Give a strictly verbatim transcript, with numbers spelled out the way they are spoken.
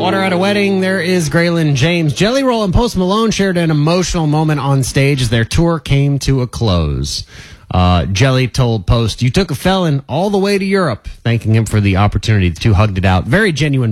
Water at a Wedding, there is Graylin James. Jelly Roll and Post Malone shared an emotional moment on stage as their tour came to a close. Uh, Jelly told Post, "You took a felon all the way to Europe," thanking him for the opportunity. The two hugged it out. Very genuine